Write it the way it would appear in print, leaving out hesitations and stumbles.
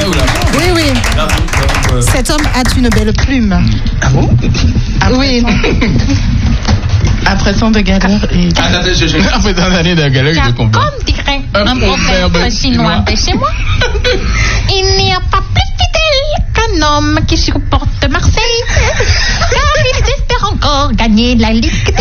Oui. Cet homme a une belle plume. Ah bon? Oui. Après tant de galères et... Après tant d'années de galères, je comprends. Comme dirait un proverbe chinois de chez moi, il n'y a pas plus fidèle qu'un homme qui supporte Marseille, car il espère encore gagner la Ligue des